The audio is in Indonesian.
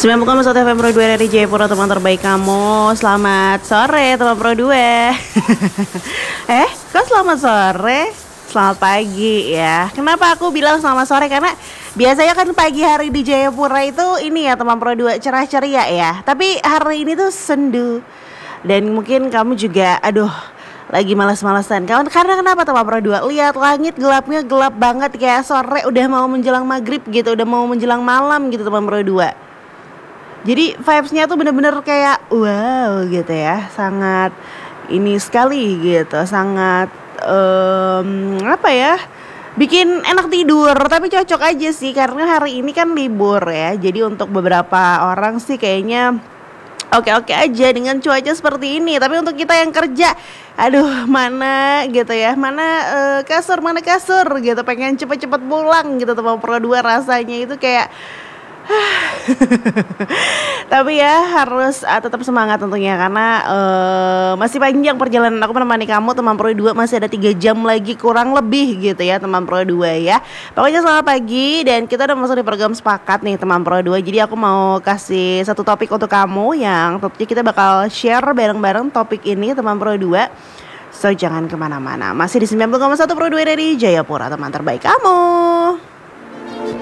90,1 FM Pro 2 dari Jayapura, teman terbaik kamu. Selamat sore teman Pro 2. Kok selamat sore? Selamat pagi ya. Kenapa aku bilang selamat sore? Karena biasanya kan pagi hari di Jayapura itu ini ya teman Pro 2, cerah ceria ya. Tapi hari ini tuh sendu. Dan mungkin kamu juga lagi malas-malasan. Karena kenapa teman Pro 2? Lihat langit gelapnya, gelap banget kayak sore udah mau menjelang maghrib gitu, udah mau menjelang malam gitu teman Pro 2. Jadi vibes-nya tuh bener-bener kayak wow gitu ya. Sangat ini sekali gitu. Sangat bikin enak tidur. Tapi cocok aja sih karena hari ini kan libur ya. Jadi untuk beberapa orang sih kayaknya oke-oke aja dengan cuaca seperti ini. Tapi untuk kita yang kerja, mana gitu ya, mana kasur gitu, pengen cepet-cepet pulang gitu teman Pro 2. Rasanya itu kayak tapi ya harus tetap semangat tentunya karena masih panjang perjalanan aku menemani kamu teman Pro 2. Masih ada 3 jam lagi kurang lebih gitu ya teman Pro 2 ya. Pokoknya selamat pagi dan kita udah masuk di program sepakat nih teman Pro 2. Jadi aku mau kasih satu topik untuk kamu yang tentunya kita bakal share bareng-bareng topik ini teman Pro 2. So jangan kemana-mana, masih di 90,1 Pro 2 dari Jayapura, teman terbaik kamu.